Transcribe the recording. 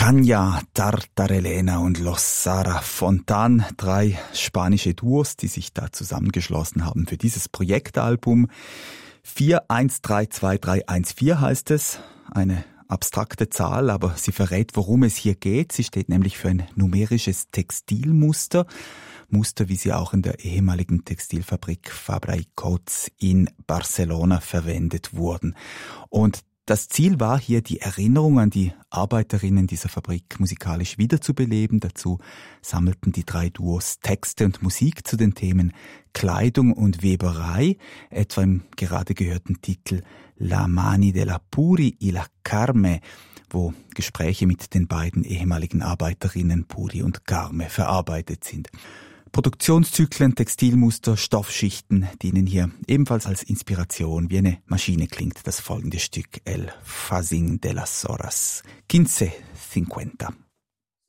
Caña, Tartarelena und Los Sara Fontan, 3 spanische Duos, die sich da zusammengeschlossen haben für dieses Projektalbum. 413213 heißt es, eine abstrakte Zahl, aber sie verrät, worum es hier geht. Sie steht nämlich für ein numerisches Textilmuster, wie sie auch in der ehemaligen Textilfabrik Fabra y Coats in Barcelona verwendet wurden. Und das Ziel war hier, die Erinnerung an die Arbeiterinnen dieser Fabrik musikalisch wiederzubeleben. Dazu sammelten die 3 Duos Texte und Musik zu den Themen Kleidung und Weberei, etwa im gerade gehörten Titel La Mani della Puri y la Carme, wo Gespräche mit den beiden ehemaligen Arbeiterinnen Puri und Carme verarbeitet sind. Produktionszyklen, Textilmuster, Stoffschichten dienen hier ebenfalls als Inspiration. Wie eine Maschine klingt das folgende Stück El Phasing de las Horas 1550.